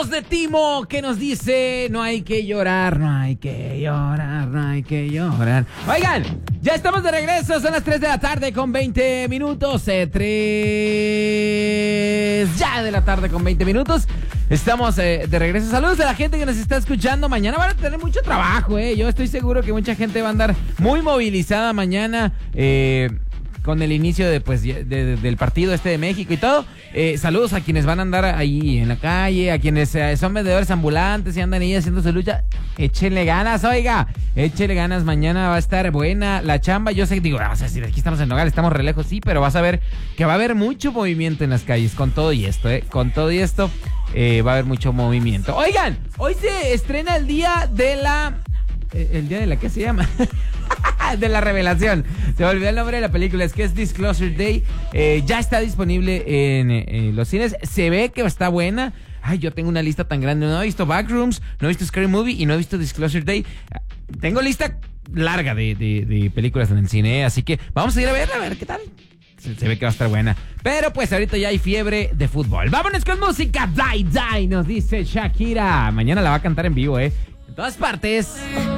voz de Timo que nos dice: no hay que llorar, no hay que llorar, no hay que llorar. Oigan, ya estamos de regreso, son las 3 de la tarde con 20 minutos. 3 ya de la tarde con 20 minutos. Estamos de regreso. Saludos a la gente que nos está escuchando. Mañana van a tener mucho trabajo, Yo estoy seguro que mucha gente va a andar muy movilizada mañana. Con el inicio del partido de México y todo. Saludos a quienes van a andar ahí en la calle, a quienes son vendedores ambulantes y andan ahí haciendo su lucha. Échenle ganas, oiga. Échenle ganas, mañana va a estar buena la chamba. Yo sé, digo, o sea, si aquí estamos en Nogales, estamos re lejos, sí, pero vas a ver que va a haber mucho movimiento en las calles con todo y esto, Con todo y esto va a haber mucho movimiento. Oigan, hoy se estrena el día de la... ¿El día de la qué se llama? De la revelación. Se me olvidó el nombre de la película. Es que es Disclosure Day. Ya está disponible en los cines. Se ve que está buena. Ay, yo tengo una lista tan grande. No he visto Backrooms, no he visto Scary Movie y no he visto Disclosure Day. Tengo lista larga de películas en el cine. Así que vamos a ir a ver qué tal. Se ve que va a estar buena. Pero pues ahorita ya hay fiebre de fútbol. Vámonos con música. Die, die, nos dice Shakira. Mañana la va a cantar en vivo, En todas partes.